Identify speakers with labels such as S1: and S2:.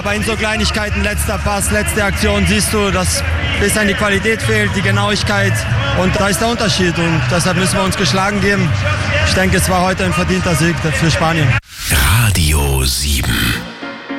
S1: aber in so Kleinigkeiten, letzter Pass, letzte Aktion, siehst du, dass ein bisschen die Qualität fehlt, die Genauigkeit und da ist der Unterschied und deshalb müssen wir uns geschlagen geben. Ich denke, es war heute ein verdienter Sieg für Spanien.
S2: Radio 7